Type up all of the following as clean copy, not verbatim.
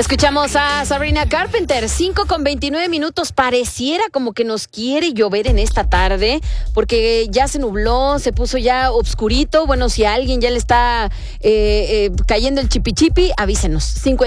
Escuchamos a Sabrina Carpenter, 5:29. Pareciera como que nos quiere llover en esta tarde, porque ya se nubló, se puso ya obscurito. Bueno, si a alguien ya le está cayendo el chipichipi, avísenos.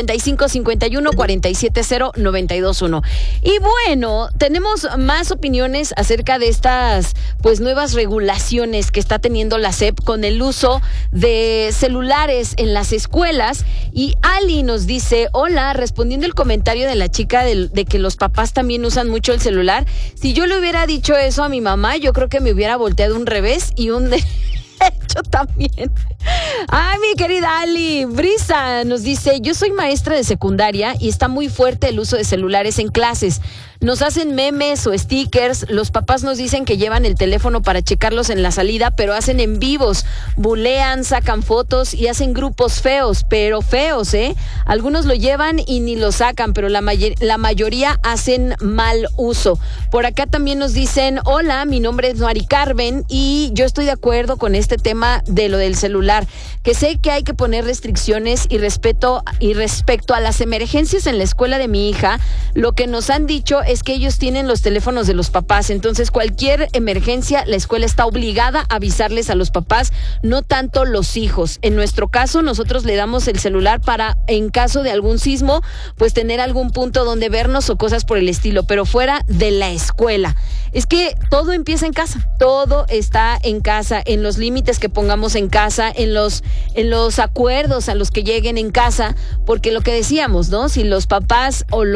5551-470-921. Y bueno, tenemos más opiniones acerca de estas pues nuevas regulaciones que está teniendo la SEP con el uso de celulares en las escuelas. Y Ali nos dice: hola, respondiendo el comentario de la chica de que los papás también usan mucho el celular. Si yo le hubiera dicho eso a mi mamá, yo creo que me hubiera volteado un revés y un derecho también. Ay, mi querida Ali. Brisa nos dice: yo soy maestra de secundaria y está muy fuerte el uso de celulares en clases. Nos hacen memes o stickers. Los papás nos dicen que llevan el teléfono para checarlos en la salida, pero hacen en vivos, bulean, sacan fotos y hacen grupos feos, pero feos, ¿eh? Algunos lo llevan y ni lo sacan, pero la mayoría hacen mal uso. Por acá también nos dicen: hola, mi nombre es Mari Carmen y yo estoy de acuerdo con este tema de lo del celular, que sé que hay que poner restricciones y respecto a las emergencias en la escuela de mi hija, lo que nos han dicho es que ellos tienen los teléfonos de los papás, entonces cualquier emergencia la escuela está obligada a avisarles a los papás, no tanto los hijos. En nuestro caso, nosotros le damos el celular para, en caso de algún sismo, pues tener algún punto donde vernos o cosas por el estilo, pero fuera de la escuela. Es que todo empieza en casa, todo está en casa, en los límites que pongamos en casa, en los acuerdos a los que lleguen en casa, porque lo que decíamos, ¿no? Si los papás o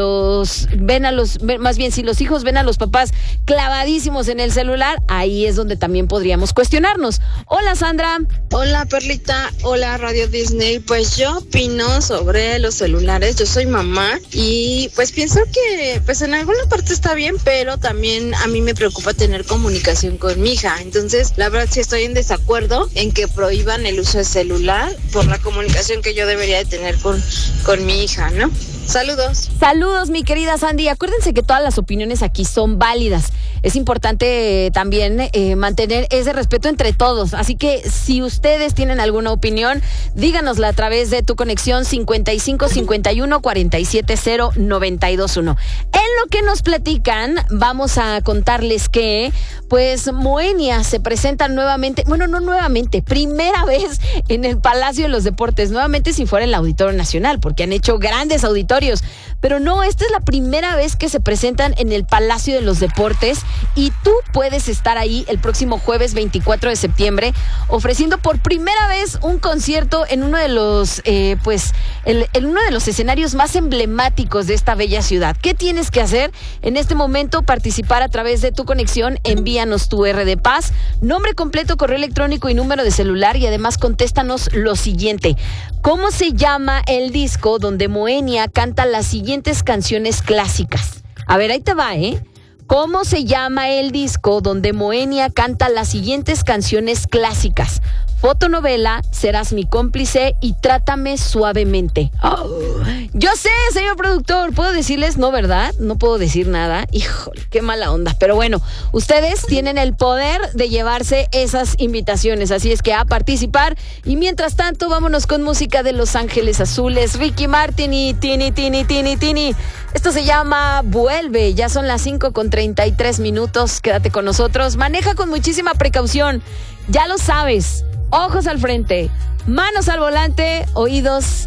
si los hijos ven a los papás clavadísimos en el celular, ahí es donde también podríamos cuestionarnos. Hola, Sandra. Hola, Perlita. Hola, Radio Disney. Pues yo opino sobre los celulares. Yo soy mamá y pues pienso que pues en alguna parte está bien, pero también a mí me preocupa tener comunicación con mi hija. Entonces, la verdad sí estoy en desacuerdo en que prohíban el uso de celular por la comunicación que yo debería de tener con mi hija, ¿no? Saludos. Saludos, mi querida Sandy. Acuérdense que todas las opiniones aquí son válidas. Es importante también mantener ese respeto entre todos. Así que si ustedes tienen alguna opinión, díganosla a través de tu conexión 5551-470-921. En lo que nos platican, vamos a contarles que pues Moenia se presenta nuevamente, bueno, no nuevamente, primera vez en el Palacio de los Deportes, nuevamente si fuera el Auditorio Nacional, porque han hecho grandes auditorios, pero no, esta es la primera vez que se presentan en el Palacio de los Deportes y tú puedes estar ahí el próximo jueves 24 de septiembre ofreciendo por primera vez un concierto en uno de los en uno de los escenarios más emblemáticos de esta bella ciudad. ¿Qué tienes que hacer en este momento? Participar a través de tu conexión, envíanos tu R de paz, nombre completo, correo electrónico y número de celular, y además contéstanos lo siguiente: ¿cómo se llama el disco donde Moenia canta las siguientes canciones clásicas? A ver, ahí te va, ¿eh? ¿Cómo se llama el disco donde Moenia canta las siguientes canciones clásicas? Fotonovela, Serás mi cómplice y Trátame suavemente. Oh, yo sé, señor productor, ¿puedo decirles? No, ¿verdad? No puedo decir nada. Híjole, qué mala onda. Pero bueno, ustedes tienen el poder de llevarse esas invitaciones, así es que a participar. Y mientras tanto, vámonos con música de Los Ángeles Azules, Ricky Martin y Tini. Esto se llama Vuelve. Ya son las 5:33. Quédate con nosotros. Maneja con muchísima precaución. Ya lo sabes. Ojos al frente, manos al volante, oídos